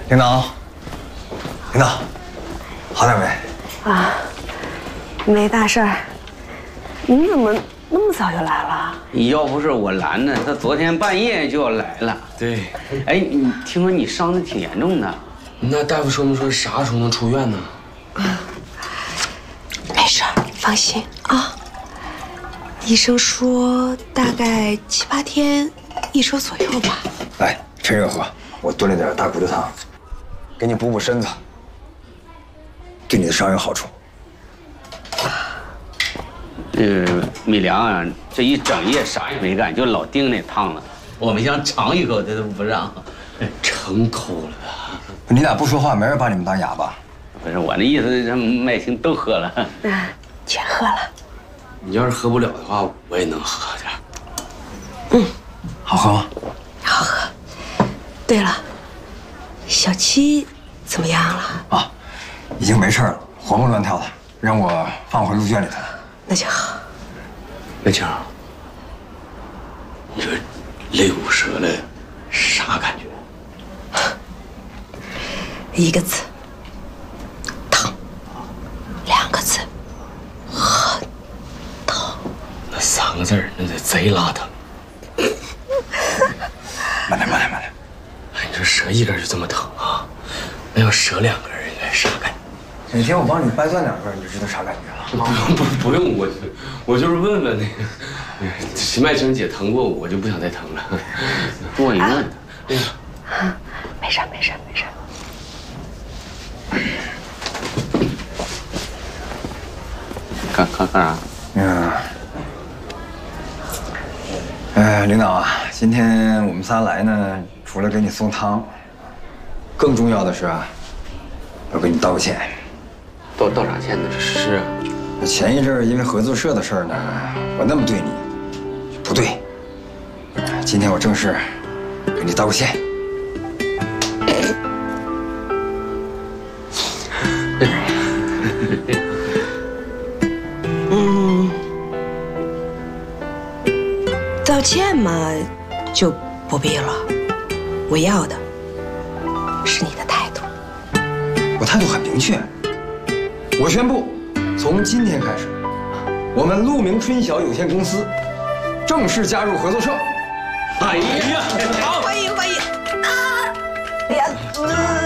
领导，领导，好点没？ 啊，没大事儿。你怎么那么早就来了？ 要不是我拦着，他昨天半夜就要来了。 对。 哎，你听说你伤得挺严重的？ 那大夫说没说啥时候能出院呢？ 没事儿，放心啊。医生说大概7、8天，1周左右吧。 来，趁热喝，我炖了点大骨头汤，给你补补身子，对你的伤有好处。 米良啊，这一整夜啥也没干，就老盯那汤了。我们想尝一口，他都不让， 成口了。 你俩不说话，没人把你们当哑巴。 不是我那意思，这麦青都喝了。 全喝了。 你要是喝不了的话，我也能喝点。 好喝吗？ 好喝。对了，小七怎么样了？ 啊，已经没事了，活蹦乱跳的，让我放回鹿圈里头了。 那就好。 麦青，你说肋骨折了，啥感觉 ？1个字，疼。2个字，很疼。 那3个字那得贼拉疼。 慢点。 哎，你说折1根就这么疼啊？那要折2根应该啥感觉？ 哪天我帮你掰断2根，你就知道啥感觉了。 不用，我就是问问那个，秦麦青姐疼过我，就不想再疼了。 多一问。 哎呀， 没事。 干啥？ 领导啊，今天我们仨来呢，除了给你送汤，更重要的是啊，要给你道个歉。 道啥歉呢？ 是啊。 前一阵儿因为合作社的事儿呢，我那么对你，不对。今天我正式给你道个歉。 道歉嘛，就不必了。我要的是你的态度。 我态度很明确，我宣布，从今天开始，我们鹿鸣春晓有限公司正式加入合作社。 哎呀，好， 欢迎啊！哎呀，